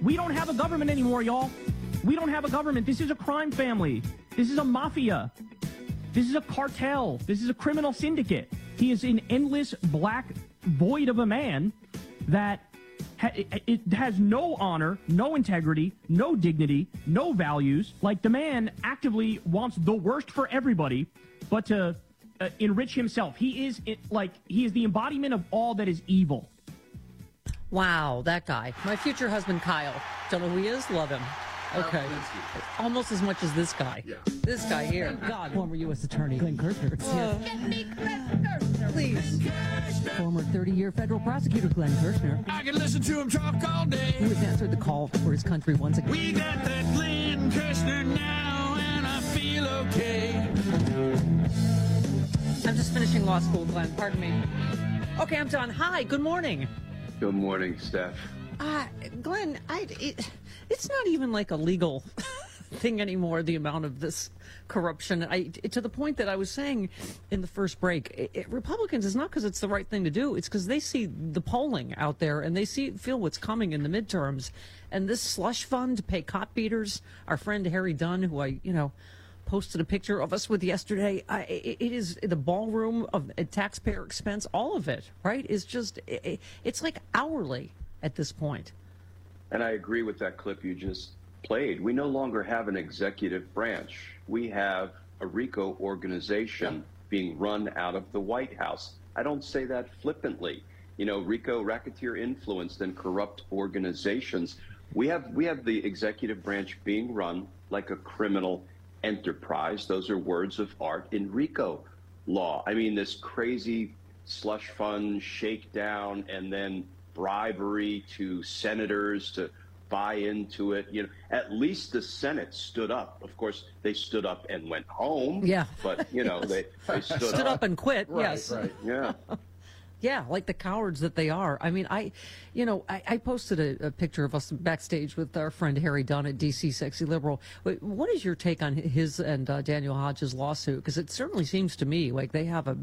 We don't have a government anymore, y'all. We don't have a government. This is a crime family. This is a mafia. This is a cartel. This is a criminal syndicate. He is an endless black void of a man that it has no honor, no integrity, no dignity, no values. Like, the man actively wants the worst for everybody, but to enrich himself. He is the embodiment of all that is evil. Wow, that guy. My future husband, Kyle. Don't know who he is? Love him. Okay. Almost as much as this guy. Yeah. This guy here. God. Former U.S. Attorney Glenn Kirshner. Get me Glenn Kirshner, please. Former 30-year federal prosecutor Glenn Kirshner. I can listen to him talk all day. Who has answered the call for his country once again. We got that Glenn Kirshner now, and I feel okay. I'm just finishing law school, Glenn. Pardon me. Okay, I'm done. Hi, good morning. Good morning, Steph. Glenn, it's not even like a legal thing anymore, the amount of this corruption. To the point that I was saying in the first break, Republicans, is not because it's the right thing to do. It's because they see the polling out there and they feel what's coming in the midterms. And this slush fund to pay cop beaters, our friend Harry Dunn, who I posted a picture of us with yesterday, it is the ballroom of taxpayer expense. All of it, right, is just, it's like hourly at this point. And I agree with that clip you just played. We no longer have an executive branch. We have a RICO organization being run out of the White House. I don't say that flippantly. RICO, racketeer influenced and corrupt organizations. We have the executive branch being run like a criminal enterprise. Those are words of art in RICO law. I mean, this crazy slush fund shakedown and then bribery to senators to buy into it. At least the Senate stood up. Of course, they stood up and went home. Yeah. But, they stood up and quit. Right, yes. Right. Yeah. Yeah, like the cowards that they are. I mean, I posted a picture of us backstage with our friend Harry Dunn at DC Sexy Liberal. What is your take on his and Daniel Hodges' lawsuit? Because it certainly seems to me like they have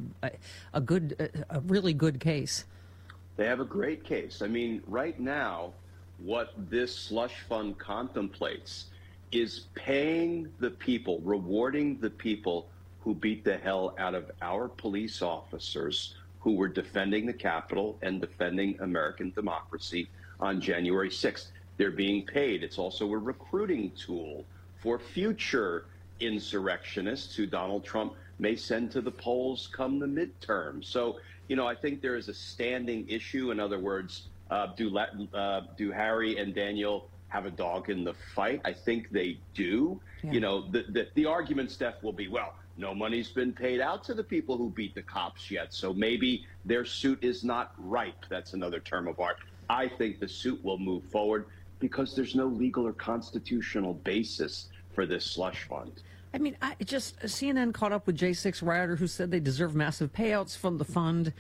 a really good case. They have a great case. I mean, right now, what this slush fund contemplates is paying the people, rewarding the people who beat the hell out of our police officers who were defending the Capitol and defending American democracy on January 6th. They're being paid. It's also a recruiting tool for future insurrectionists who Donald Trump may send to the polls come the midterm. So, I think there is a standing issue. In other words, do Harry and Daniel have a dog in the fight? I think they do. Yeah. The argument, Steph, will be, well, no money's been paid out to the people who beat the cops yet, so maybe their suit is not ripe. That's another term of art. I think the suit will move forward because there's no legal or constitutional basis for this slush fund. I mean, CNN caught up with J6 Rioter, who said they deserve massive payouts from the fund.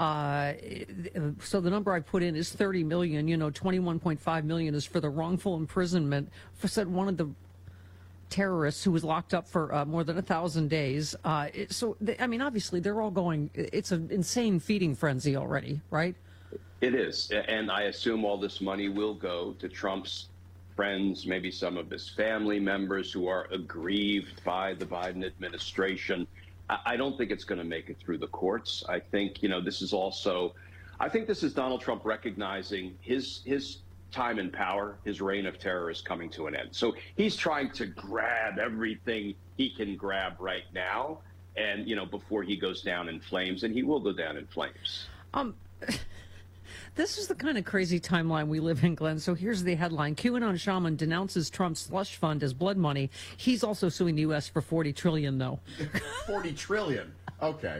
So the number I put in is $30 million. $21.5 million is for the wrongful imprisonment. Said one of the terrorists who was locked up for more than 1,000 days. Obviously, they're all going. It's an insane feeding frenzy already, right? It is, and I assume all this money will go to Trump's friends, maybe some of his family members who are aggrieved by the Biden administration. I don't think it's going to make it through the courts. I think, this is Donald Trump recognizing his time in power, his reign of terror is coming to an end. So he's trying to grab everything he can grab right now and, before he goes down in flames, and he will go down in flames. This is the kind of crazy timeline we live in, Glenn. So here's the headline. QAnon shaman denounces Trump's slush fund as blood money. He's also suing the U.S. for $40 trillion, though. $40 trillion. Okay.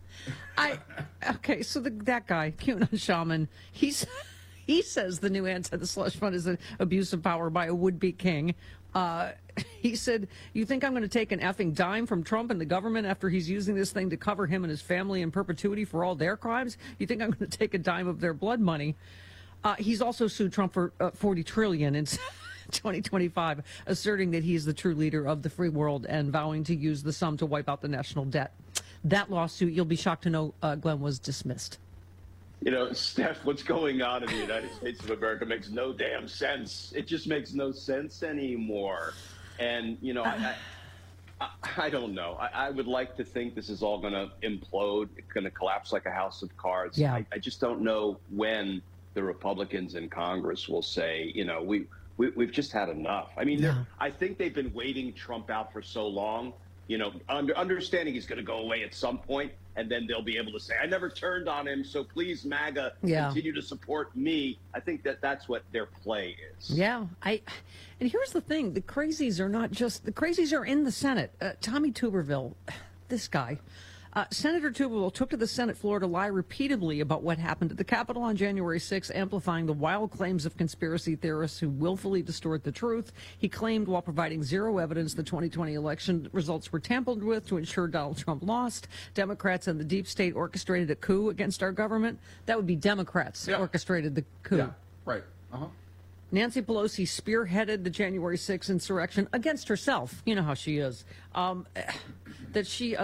So that guy, QAnon shaman, he says the new answer to the slush fund is an abuse of power by a would-be king. He said, you think I'm going to take an effing dime from Trump and the government after he's using this thing to cover him and his family in perpetuity for all their crimes? You think I'm going to take a dime of their blood money? He's also sued Trump for $40 trillion in 2025, asserting that he's the true leader of the free world and vowing to use the sum to wipe out the national debt. That lawsuit, you'll be shocked to know, Glenn, was dismissed. Steph, what's going on in the United States of America makes no damn sense. It just makes no sense anymore. And, I don't know. I would like to think this is all going to implode. It's going to collapse like a house of cards. Yeah. I just don't know when the Republicans in Congress will say, we've just had enough. I mean, I think they've been waiting Trump out for so long, understanding he's going to go away at some point, and then they'll be able to say, I never turned on him, so please, MAGA, continue to support me. I think that's what their play is. Yeah. And here's the thing. The crazies are not just – the crazies are in the Senate. Tommy Tuberville, this guy – Senator Tuberville took to the Senate floor to lie repeatedly about what happened at the Capitol on January 6, amplifying the wild claims of conspiracy theorists who willfully distort the truth. He claimed, while providing zero evidence, the 2020 election results were tampered with to ensure Donald Trump lost. Democrats and the deep state orchestrated a coup against our government. That would be Democrats orchestrated the coup. Yeah, right. Uh-huh. Nancy Pelosi spearheaded the January 6th insurrection against herself. You know how she is. That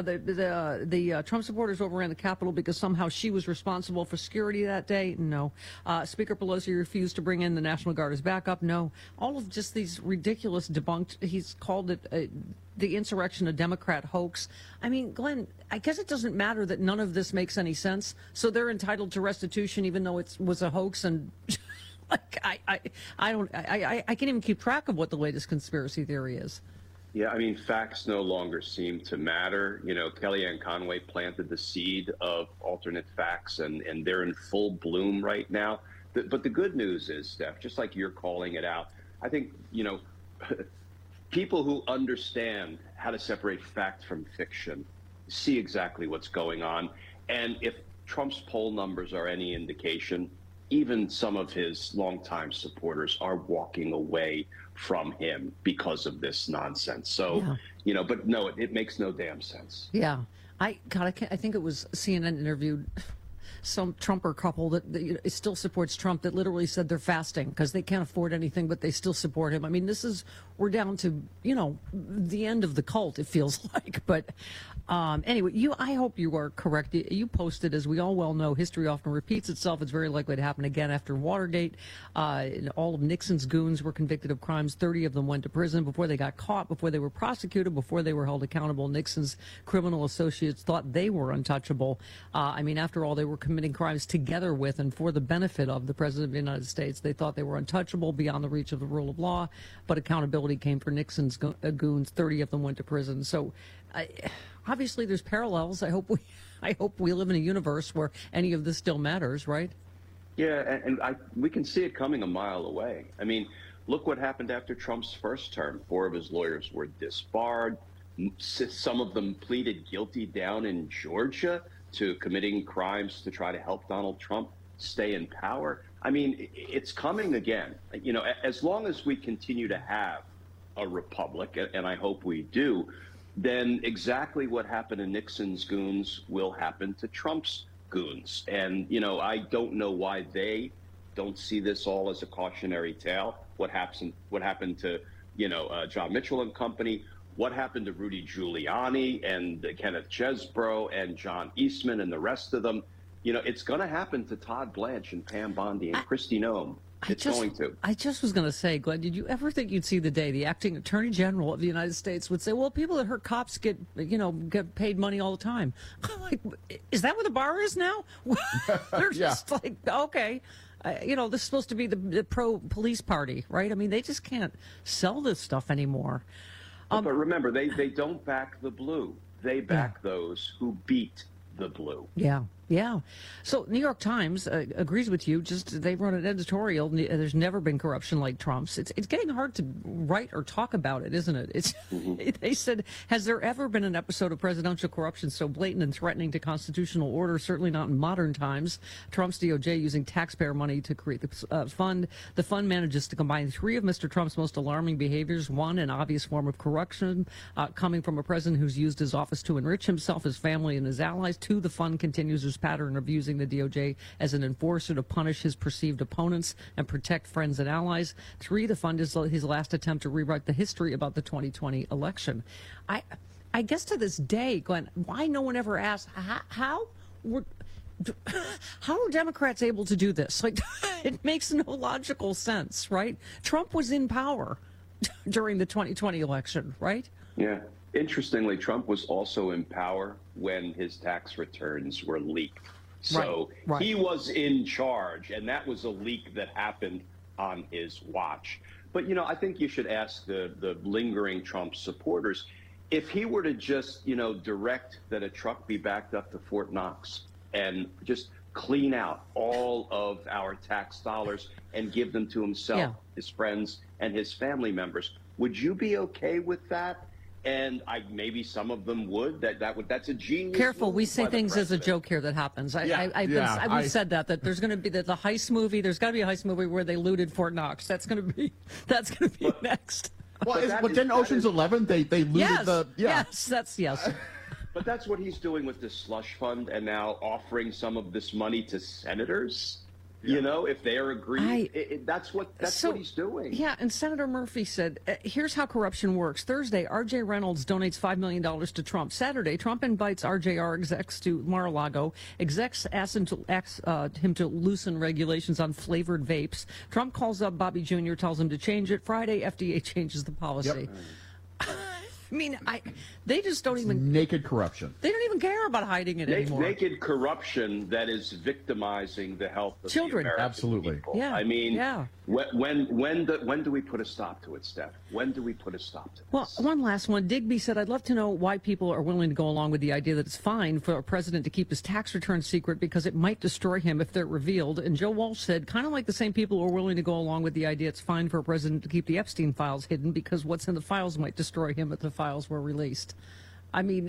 the Trump supporters overran the Capitol because somehow she was responsible for security that day? No. Speaker Pelosi refused to bring in the National Guard as backup? No. All of just these ridiculous debunked. He's called it the insurrection a Democrat hoax. I mean, Glenn, I guess it doesn't matter that none of this makes any sense. So they're entitled to restitution even though it was a hoax and. Like I can't even keep track of what the latest conspiracy theory is. Yeah, I mean, facts no longer seem to matter. Kellyanne Conway planted the seed of alternate facts, and they're in full bloom right now. But the good news is, Steph, just like you're calling it out, I think, people who understand how to separate fact from fiction see exactly what's going on. And if Trump's poll numbers are any indication, even some of his longtime supporters are walking away from him because of this nonsense. So, but no, it makes no damn sense. Yeah. I think it was CNN interviewed some Trumper couple that still supports Trump that literally said they're fasting because they can't afford anything, but they still support him. I mean, we're down to, the end of the cult, it feels like. But anyway, I hope you are correct. You posted, as we all well know, history often repeats itself. It's very likely to happen again after Watergate. All of Nixon's goons were convicted of crimes. 30 of them went to prison before they got caught, before they were prosecuted, before they were held accountable. Nixon's criminal associates thought they were untouchable. After all, they were committing crimes together with and for the benefit of the President of the United States. They thought they were untouchable, beyond the reach of the rule of law, but accountability came for Nixon's goons. 30 of them went to prison. So obviously there's parallels. I hope we live in a universe where any of this still matters, right? Yeah, and we can see it coming a mile away. I mean, look what happened after Trump's first term. 4 of his lawyers were disbarred. Some of them pleaded guilty down in Georgia to committing crimes to try to help Donald Trump stay in power. I mean, it's coming again. As long as we continue to have a republic, and I hope we do, then exactly what happened to Nixon's goons will happen to Trump's goons. And, I don't know why they don't see this all as a cautionary tale. What happened to, John Mitchell and company? What happened to Rudy Giuliani and Kenneth Chesebro and John Eastman and the rest of them? It's going to happen to Todd Blanche and Pam Bondi and Kristi Noem. Going to. I just was going to say, Glenn, did you ever think you'd see the day the acting attorney general of the United States would say, well, people that hurt cops get paid money all the time? I'm like, is that what the bar is now? They're just like, okay. This is supposed to be the pro-police party, right? I mean, they just can't sell this stuff anymore. But remember, they don't back the blue. They back those who beat the blue. Yeah. Yeah. So New York Times agrees with you. Just they run an editorial. There's never been corruption like Trump's. It's getting hard to write or talk about it, isn't it? It's They said, has there ever been an episode of presidential corruption so blatant and threatening to constitutional order? Certainly not in modern times. Trump's DOJ using taxpayer money to create the fund. The fund manages to combine 3 of Mr. Trump's most alarming behaviors. 1, an obvious form of corruption coming from a president who's used his office to enrich himself, his family, and his allies. 2, the fund continues his pattern of using the DOJ as an enforcer to punish his perceived opponents and protect friends and allies. 3, the fund is his last attempt to rewrite the history about the 2020 election. I guess to this day, Glenn, why no one ever asked how How are Democrats able to do this? Like, it makes no logical sense, right? Trump was in power during the 2020 election, right? Yeah. Interestingly, Trump was also in power when his tax returns were leaked. So Right. he was in charge, and that was a leak that happened on his watch. But, I think you should ask the lingering Trump supporters, if he were to just, direct that a truck be backed up to Fort Knox and just clean out all of our tax dollars and give them to himself, his friends, and his family members, would you be okay with that? And maybe some of them would. That's a genius. Careful, we move say by the things as a president. joke here that happens. We've said that there's going to be the heist movie. There's got to be a heist movie where they looted Fort Knox. That's going to be next. Well, But but didn't Ocean's 11 they looted Yes. Yes. But that's what he's doing with this slush fund, and now offering some of this money to senators. If they're agreed, that's what he's doing. Yeah, and Senator Murphy said, here's how corruption works. Thursday, R.J. Reynolds donates $5 million to Trump. Saturday, Trump invites RJR execs to Mar-a-Lago. Execs ask him to loosen regulations on flavored vapes. Trump calls up Bobby Jr., tells him to change it. Friday, FDA changes the policy. Yep. I mean, they just don't even... Naked corruption. They don't even care about hiding it anymore. Naked corruption that is victimizing the health of Children. the American Absolutely. people. Yeah, I mean, yeah. when do we put a stop to it, Steph? When do we put a stop to Well, this? one last one. Digby said, I'd love to know why people are willing to go along with the idea that it's fine for a president to keep his tax returns secret because it might destroy him if they're revealed. And Joe Walsh said, kind of like the same people who are willing to go along with the idea it's fine for a president to keep the Epstein files hidden because what's in the files might destroy him if the files were released. I mean,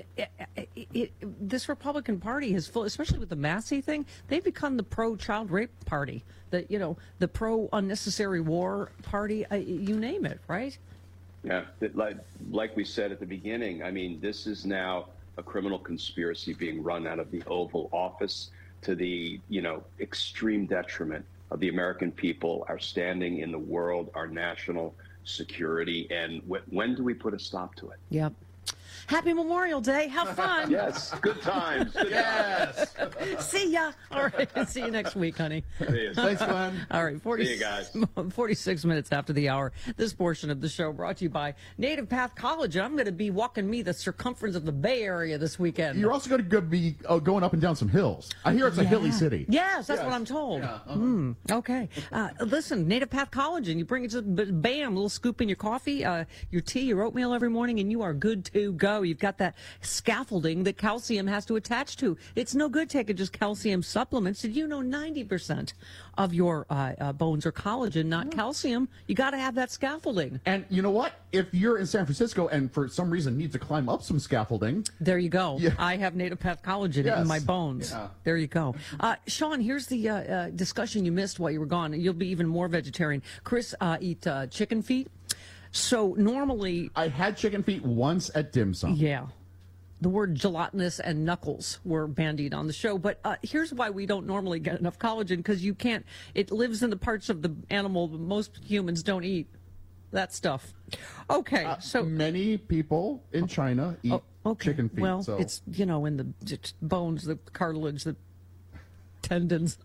this Republican Party is full, especially with the Massey thing, they've become the pro-child rape party, the pro-unnecessary war party, you name it, right? Yeah, like we said at the beginning, I mean, this is now a criminal conspiracy being run out of the Oval Office to the, extreme detriment of the American people, our standing in the world, our national security. And when do we put a stop to it? Yep. Happy Memorial Day. Have fun. Yes, good times. Good times. See ya. All right. See you next week, honey. See you. Thanks, Glenn. All right. See you guys. 46 minutes after the hour. This portion of the show brought to you by Native Path College. I'm going to be walking the circumference of the Bay Area this weekend. You're also going to be going up and down some hills. I hear it's a hilly city. Yes, that's what I'm told. Yeah, Okay. Listen, Native Path College, and you bring it to bam, a little scoop in your coffee, your tea, your oatmeal every morning, and you are good to go. You've got that scaffolding that calcium has to attach to. It's no good taking just calcium supplements. Did you know 90% of your bones are collagen, not calcium? You got to have that scaffolding. And you know what? If you're in San Francisco and for some reason need to climb up some scaffolding, There you go. Yeah. I have Native Path collagen Yes. in my bones. Yeah. There you go. Sean, here's the discussion you missed while you were gone. You'll be even more vegetarian. Chris eat chicken feet. So normally, I had chicken feet once at dim sum. yeah, the word gelatinous and knuckles were bandied on the show. But here's why we don't normally get enough collagen, because you can't. It lives in the parts of the animal that most humans don't eat. That stuff. Okay, so Many people in China eat okay. chicken feet. Well, so. it's in the bones, the cartilage, the tendons.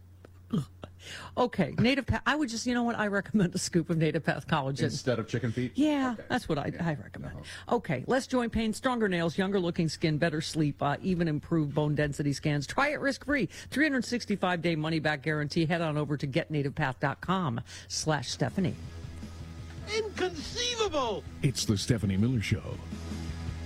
Okay, Native Path. I would just, I recommend a scoop of Native Path collagen. Instead of chicken feet? Yeah, that's what I recommend. Okay, less joint pain, stronger nails, younger looking skin, better sleep, even improved bone density scans. Try it risk-free. 365-day money-back guarantee. Head on over to getnativepath.com/Stephanie. Inconceivable! It's the Stephanie Miller Show.